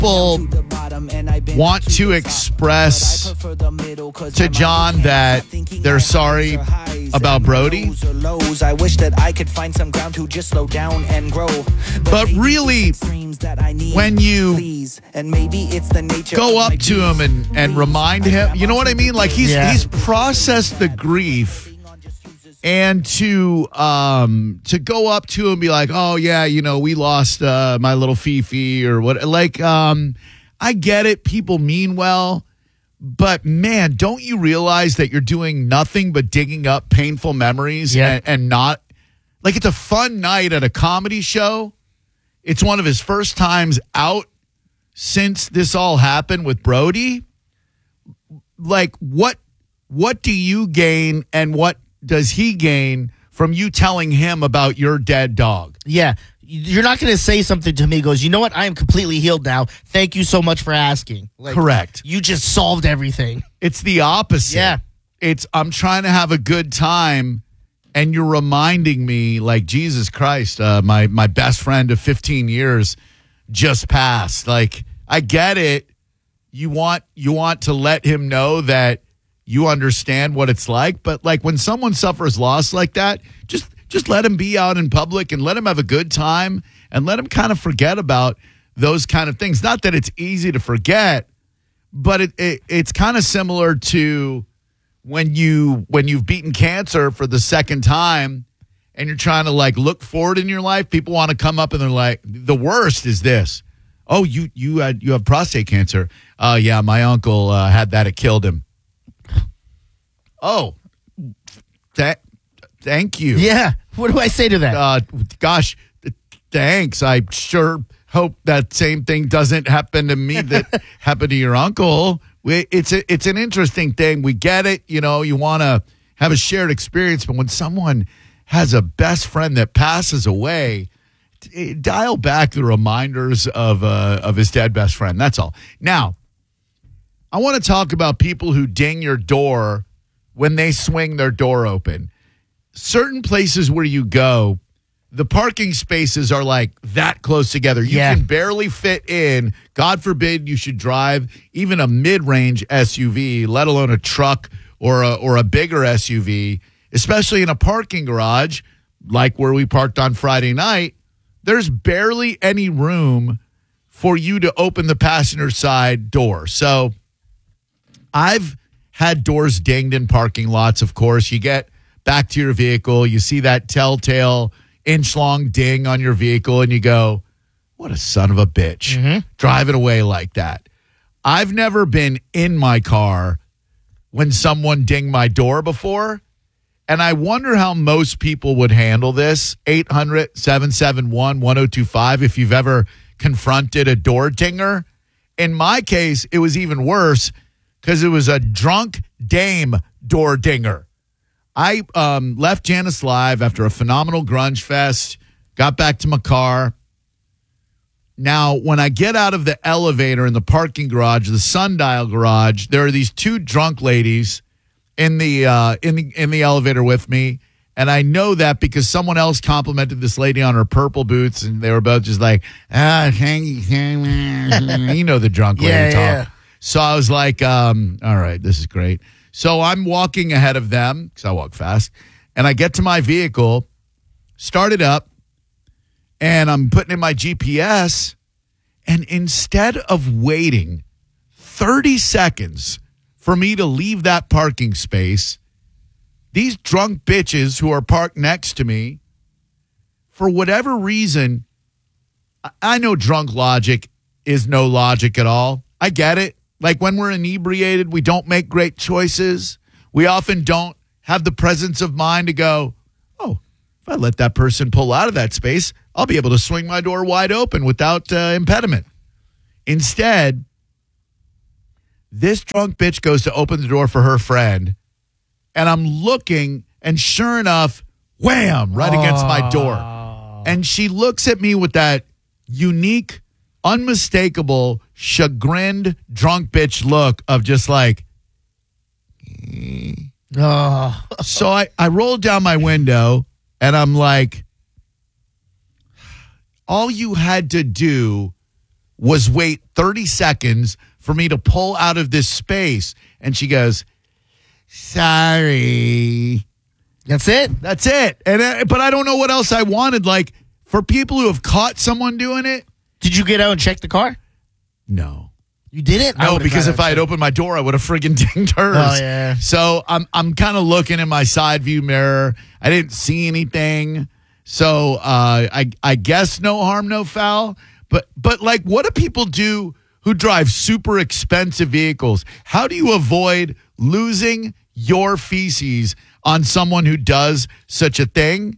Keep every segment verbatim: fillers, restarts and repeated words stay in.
people want to express to John that they're sorry about Brody. I wish that I could find some ground to just slow down and grow. But really, when you go up to him and, and remind him, you know what I mean? Like he's Yeah. he's processed the grief. And to um to go up to him and be like, oh yeah, you know, we lost uh, my little Fifi or what? Like, um, I get it. People mean well, but man, don't you realize that you're doing nothing but digging up painful memories Yeah. and, and not like it's a fun night at a comedy show. It's one of his first times out since this all happened with Brody. Like, what what do you gain and what does he gain from you telling him about your dead dog? Yeah. You're not going to say something to me he goes, you know what? I am completely healed now. Thank you so much for asking. Like, Correct. You just solved everything. It's the opposite. Yeah. It's I'm trying to have a good time and you're reminding me like, Jesus Christ, uh, my, my best friend of fifteen years just passed. Like, I get it. You want you want to let him know that you understand what it's like, but like when someone suffers loss like that, just just let him be out in public and let him have a good time and let him kind of forget about those kind of things. Not that it's easy to forget, but it, it it's kind of similar to when you when you've beaten cancer for the second time and you're trying to like look forward in your life. People want to come up and they're like, the worst is this. Oh, you you had you have prostate cancer. Oh yeah, my uncle uh, had that. It killed him. Oh, th- thank you. Yeah. What do I say to that? Uh, gosh, thanks. I sure hope that same thing doesn't happen to me that happened to your uncle. We, it's a, it's an interesting thing. We get it. You know, you want to have a shared experience, but when someone has a best friend that passes away, t- dial back the reminders of uh, of his dead best friend. That's all. Now, I want to talk about people who ding your door when they swing their door open. Certain places where you go, the parking spaces are like that close together. You Yeah. can barely fit in. God forbid you should drive even a mid-range S U V, let alone a truck or a, or a bigger S U V, especially in a parking garage like where we parked on Friday night. There's barely any room for you to open the passenger side door. So I've had doors dinged in parking lots, of course. You get back to your vehicle, you see that telltale inch-long ding on your vehicle, and you go, what a son of a bitch, Mm-hmm. driving away like that. I've never been in my car when someone dinged my door before, and I wonder how most people would handle this. eight hundred, seven seven one, one oh two five if you've ever confronted a door dinger. In my case, it was even worse because it was a drunk dame door dinger. I um, left Janice Live after a phenomenal grunge fest, got back to my car. Now, when I get out of the elevator in the parking garage, the Sundial garage, there are these two drunk ladies in the uh, in the in the elevator with me, and I know that because someone else complimented this lady on her purple boots, and they were both just like, ah, thank you, you know the drunk lady Yeah, talk. yeah. So I was like, um, all right, this is great. So I'm walking ahead of them because I walk fast, and I get to my vehicle, start it up, and I'm putting in my G P S, and instead of waiting thirty seconds for me to leave that parking space, these drunk bitches who are parked next to me, for whatever reason, I- I know drunk logic is no logic at all. I get it. Like when we're inebriated, we don't make great choices. We often don't have the presence of mind to go, oh, if I let that person pull out of that space, I'll be able to swing my door wide open without uh, impediment. Instead, this drunk bitch goes to open the door for her friend, and I'm looking, and sure enough, wham, right against my door. And she looks at me with that unique, unmistakable, chagrined, drunk bitch look of just like, Oh. so I, I rolled down my window and I'm like, all you had to do was wait thirty seconds for me to pull out of this space. And she goes, sorry. That's it. That's it. And uh, but I don't know what else I wanted. Like, for people who have caught someone doing it. Did you get out and check the car? No. You didn't? No, because if I had opened my door, I would have friggin' dinged hers. Oh, yeah. So I'm I'm kind of looking in my side view mirror. I didn't see anything. So uh, I I guess no harm, no foul. But but like, what do people do who drive super expensive vehicles? How do you avoid losing your feces on someone who does such a thing?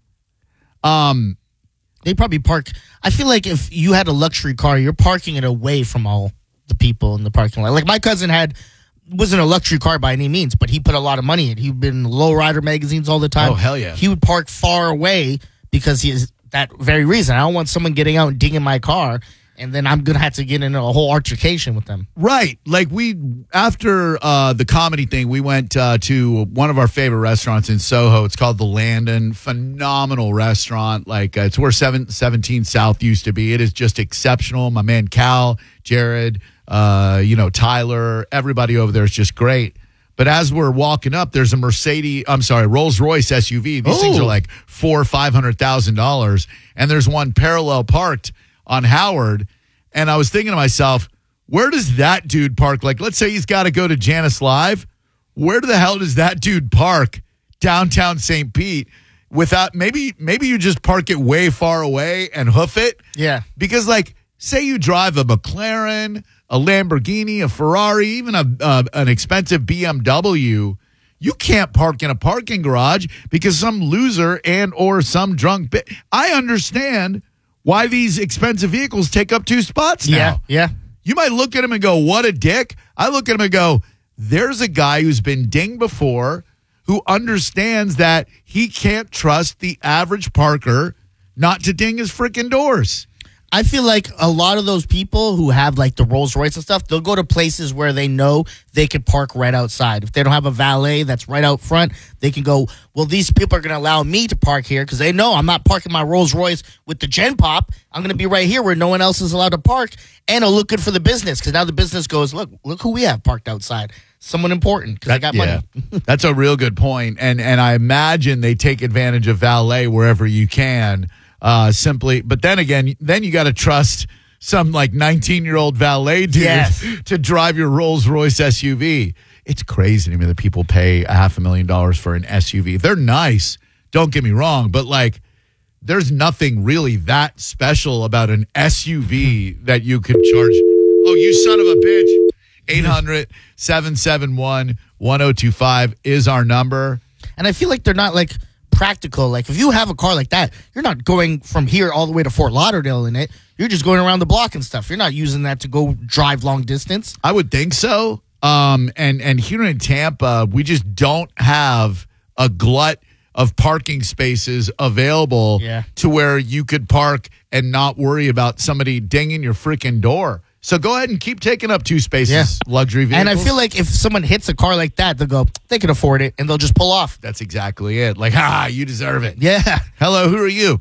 Um, They probably park. I feel like if you had a luxury car, you're parking it away from all the people in the parking lot. Like my cousin had, wasn't a luxury car by any means, but he put a lot of money in it. He'd been in lowrider magazines all the time. Oh, hell yeah. He would park far away because he is that very reason. I don't want someone getting out and dinging my car, and then I'm going to have to get into a whole altercation with them. Right. Like we, after uh, the comedy thing, we went uh, to one of our favorite restaurants in Soho. It's called The Landon. Phenomenal restaurant. Like uh, it's where seven, seventeen South used to be. It is just exceptional. My man Cal, Jared, uh, you know, Tyler, everybody over there is just great. But as we're walking up, there's a Mercedes, I'm sorry, Rolls Royce S U V. These Ooh. things are like four or five hundred thousand dollars. And there's one parallel parked on Howard. And I was thinking to myself, where does that dude park? Like, let's say he's got to go to Janice Live. Where the hell does that dude park downtown Saint Pete without, maybe, maybe you just park it way far away and hoof it? Yeah. Because, like, say you drive a McLaren, a Lamborghini, a Ferrari, even a uh, an expensive B M W, you can't park in a parking garage because some loser and or some drunk bit. I understand why these expensive vehicles take up two spots now. Yeah, yeah. You might look at him and go, what a dick. I look at him and go, there's a guy who's been dinged before who understands that he can't trust the average parker not to ding his freaking doors. I feel like a lot of those people who have like the Rolls Royce and stuff, they'll go to places where they know they can park right outside. If they don't have a valet that's right out front, they can go, well, these people are going to allow me to park here because they know I'm not parking my Rolls Royce with the Gen Pop. I'm going to be right here where no one else is allowed to park, and it'll look good for the business because now the business goes, look, look who we have parked outside. Someone important because I got yeah, money. That's a real good point. And, and I imagine they take advantage of valet wherever you can. Uh, simply, but then again, then you got to trust some like nineteen year old valet dude Yes. to drive your Rolls Royce S U V. It's crazy to me that people pay a half a million dollars for an S U V. They're nice, don't get me wrong, but like, there's nothing really that special about an S U V that you could charge. Oh, you son of a bitch! eight hundred, seven seven one, one oh two five is our number. And I feel like they're not like practical. Like if you have a car like that, you're not going from here all the way to Fort Lauderdale in it. You're just going around the block and stuff. You're not using that to go drive long distance. I would think so. Um, and, and here in Tampa, we just don't have a glut of parking spaces available Yeah. to where you could park and not worry about somebody dinging your freaking door. So go ahead and keep taking up two spaces, Yeah. luxury vehicles. And I feel like if someone hits a car like that, they'll go, they can afford it, and they'll just pull off. that's exactly it. Like, ha, you deserve it. Yeah. Hello, who are you?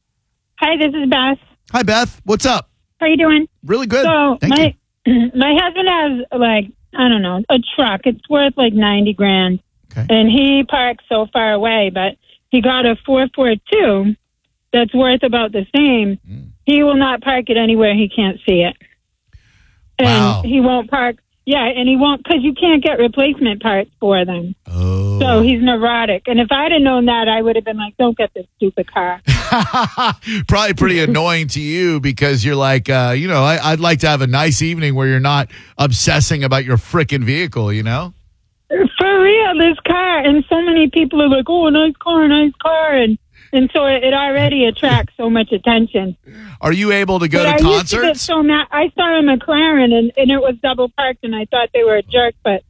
Hi, this is Beth. Hi, Beth. What's up? How you doing? Really good. So Thank my you. my husband has like I don't know a truck. It's worth like ninety grand, Okay. and he parks so far away. But he got a four four two that's worth about the same. Mm. He will not park it anywhere he can't see it, and Wow. he won't park. Yeah, and he won't because you can't get replacement parts for them. Oh. So he's neurotic. And if I'd have known that, I would have been like, "Don't get this stupid car." Probably pretty annoying to you because you're like, uh, you know, I, I'd like to have a nice evening where you're not obsessing about your freaking vehicle, you know? For real, this car, and so many people are like, "Oh, a nice car, a nice car," and and so it, it already attracts so much attention. Are you able to go But to I used to get concerts? so mad. I saw a McLaren, and, and it was double parked, and I thought they were a jerk, but